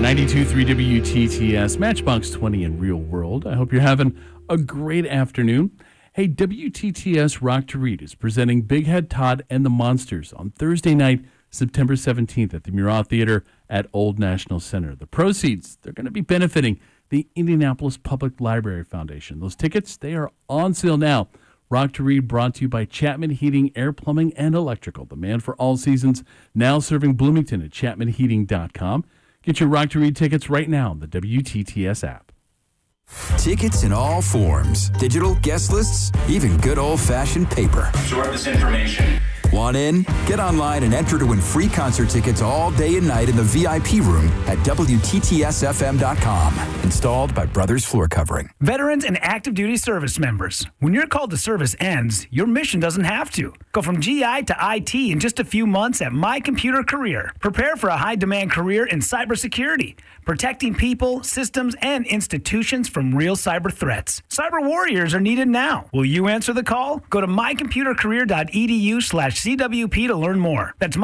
92.3 WTTS, Matchbox 20 in Real World. I hope you're having a great afternoon. Hey, WTTS Rock to Read is presenting Big Head Todd and the Monsters on Thursday night, September 17th at the Murat Theater at Old National Center. The proceeds, they're going to be benefiting the Indianapolis Public Library Foundation. Those tickets, they are on sale now. Rock to Read brought to you by Chapman Heating, Air Plumbing, and Electrical, the man for all seasons, now serving Bloomington at chapmanheating.com. Get your Rock to Read tickets right now on the WTTS app. Tickets in all forms, digital, guest lists, even good old-fashioned paper. Absorb this information. Want in? Get online and enter to win free concert tickets all day and night in the VIP room at WTTSFM.com. Installed by Brothers Floor Covering. Veterans and active duty service members. When your call to service ends, your mission doesn't have to. Go from GI to IT in just a few months at My Computer Career. Prepare for a high-demand career in cybersecurity, protecting people, systems, and institutions from real cyber threats. Cyber warriors are needed now. Will you answer the call? Go to mycomputercareer.edu/CWP to learn more. That's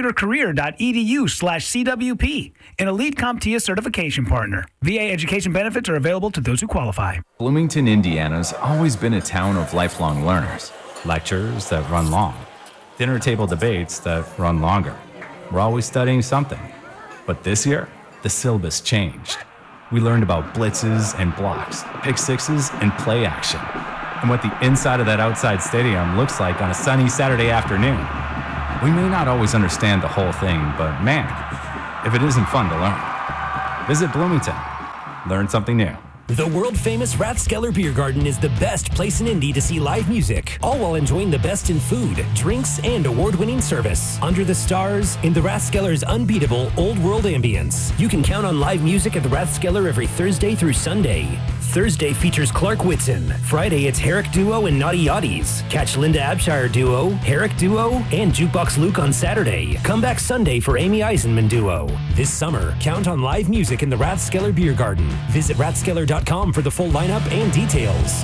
mycomputercareer.edu/CWP, an elite CompTIA certification partner. VA education benefits are available to those who qualify. Bloomington, Indiana's always been a town of lifelong learners. Lectures that run long. Dinner table debates that run longer. We're always studying something. But this year, the syllabus changed. We learned about blitzes and blocks, pick sixes and play action, and what the inside of that outside stadium looks like on a sunny Saturday afternoon. We may not always understand the whole thing, but man, if it isn't fun to learn. Visit Bloomington. Learn something new. The world-famous Rathskeller Beer Garden is the best place in Indy to see live music, all while enjoying the best in food, drinks, and award-winning service. Under the stars, in the Rathskeller's unbeatable Old World ambience. You can count on live music at the Rathskeller every Thursday through Sunday. Thursday features Clark Whitson. Friday, it's Herrick Duo and Naughty Yachties. Catch Linda Abshire Duo, Herrick Duo, and Jukebox Luke on Saturday. Come back Sunday for Amy Eisenman Duo. This summer, count on live music in the Rathskeller Beer Garden. Visit rathskeller.com for the full lineup and details.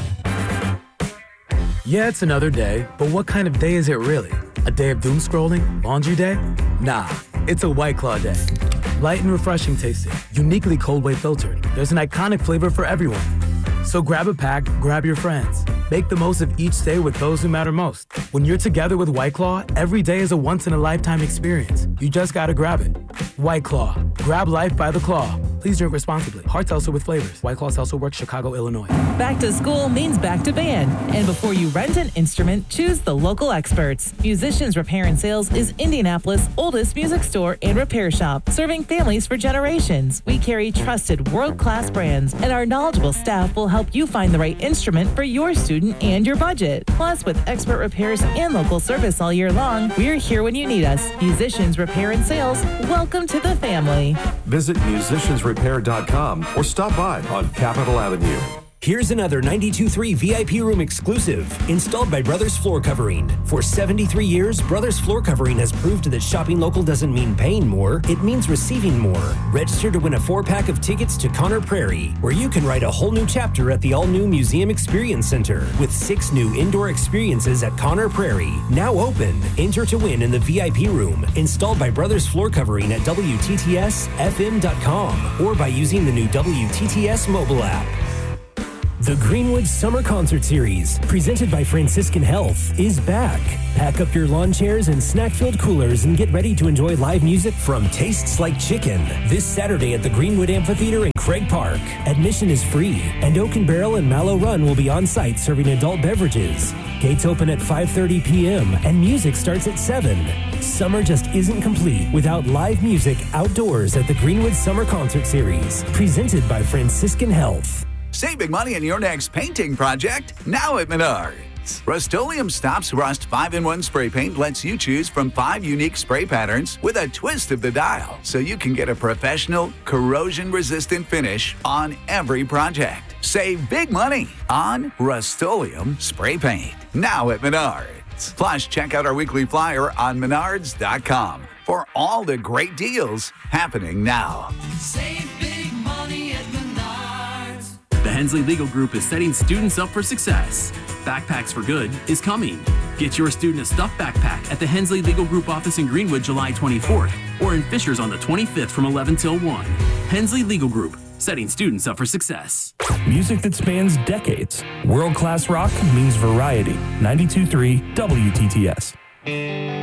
Yeah, it's another day, but what kind of day is it really? A day of doom scrolling? Laundry day? Nah, it's a White Claw day. Light and refreshing tasting, uniquely cold way filtered. There's an iconic flavor for everyone. So grab a pack, grab your friends. Make the most of each day with those who matter most. When you're together with White Claw, every day is a once-in-a-lifetime experience. You just gotta grab it. White Claw. Grab life by the claw. Please drink responsibly. Hard seltzer with flavors. White Claw Seltzer Works, Chicago, Illinois. Back to school means back to band. And before you rent an instrument, choose the local experts. Musicians Repair and Sales is Indianapolis' oldest music store and repair shop, serving families for generations. We carry trusted world-class brands, and our knowledgeable staff will help you find the right instrument for your student and your budget. Plus, with expert repairs and local service all year long, we're here when you need us. Musicians Repair and Sales, welcome to the family. Visit musiciansrepair.com or stop by on Capitol Avenue. Here's another 92.3 VIP room exclusive, installed by Brothers Floor Covering. For 73 years, Brothers Floor Covering has proved that shopping local doesn't mean paying more, it means receiving more. Register to win a 4-pack of tickets to Conner Prairie, where you can write a whole new chapter at the all-new Museum Experience Center, with 6 new indoor experiences at Conner Prairie. Now open. Enter to win in the VIP room, installed by Brothers Floor Covering at WTTSFM.com, or by using the new WTTS mobile app. The Greenwood Summer Concert Series, presented by Franciscan Health, is back. Pack up your lawn chairs and snack-filled coolers and get ready to enjoy live music from Tastes Like Chicken this Saturday at the Greenwood Amphitheater in Craig Park. Admission is free, and Oak and Barrel and Mallow Run will be on site serving adult beverages. Gates open at 5:30 p.m. and music starts at 7. Summer just isn't complete without live music outdoors at the Greenwood Summer Concert Series, presented by Franciscan Health. Save big money on your next painting project now at Menards. Rust-Oleum Stops Rust 5-in-1 spray paint lets you choose from 5 unique spray patterns with a twist of the dial, so you can get a professional, corrosion-resistant finish on every project. Save big money on Rust-Oleum spray paint now at Menards. Plus, check out our weekly flyer on menards.com for all the great deals happening now. Save big money at Menards. The Hensley Legal Group is setting students up for success. Backpacks for Good is coming. Get your student a stuffed backpack at the Hensley Legal Group office in Greenwood July 24th or in Fishers on the 25th from 11 till 1. Hensley Legal Group, setting students up for success. Music that spans decades. World-class rock means variety. 92.3 WTTS.